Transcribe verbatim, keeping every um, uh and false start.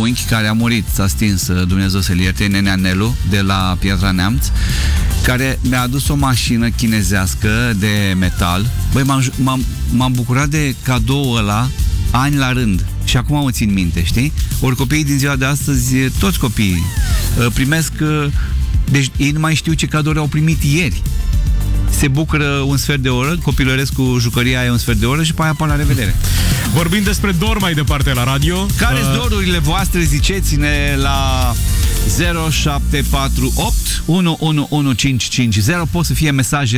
unchi care a murit, s-a stins, Dumnezeu să-l ierte, nenea Nelu de la Piatra Neamț, care mi-a adus o mașină chinezească de metal. Băi, m-am, m-am bucurat de cadoul ăla ani la rând și acum o țin minte, știi? Ori copiii din ziua de astăzi, toți copiii primesc, deci ei nu mai știu ce cadouri au primit ieri. Se bucură un sfert de oră, copilăresc cu jucăria aia un sfert de oră și pe aia până la revedere. Vorbim despre dor mai departe la radio. Care-s uh... dorurile voastre? Ziceți-ne la zero șapte patru opt unu unu unu cinci cinci zero. Pot să fie mesaje